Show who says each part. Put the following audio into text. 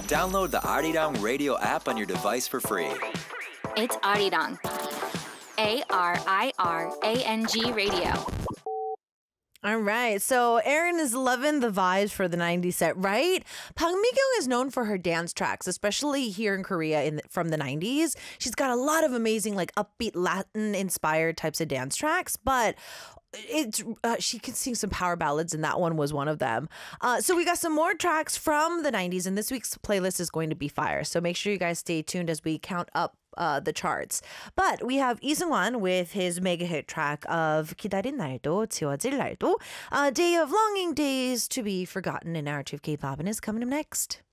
Speaker 1: Download the Arirang radio app on your device for free.
Speaker 2: It's Arirang. ARIRANG Radio.
Speaker 3: All right, so Erin is loving the vibes for the 90s set, right? Park Mi-kyung is known for her dance tracks, especially here in Korea from the 90s. She's got a lot of amazing, like upbeat Latin-inspired types of dance tracks, but she can sing some power ballads, and that one was one of them. So we got some more tracks from the 90s, and this week's playlist is going to be fire. So make sure you guys stay tuned as we count up the charts. But we have Lee Seung-wan with his mega hit track of 기다린 날도 지워질 날도, A Day of Longing Days to be Forgotten in narrative K-pop, and is coming up next.